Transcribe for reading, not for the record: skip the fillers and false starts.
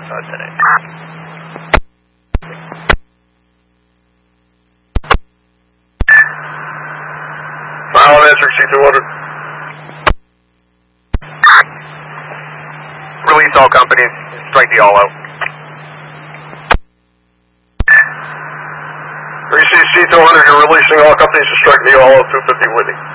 10-8. Mile answer C200. Release all companies. Strike the all out. C200, you're releasing all companies to strike the all out 250 Whitney.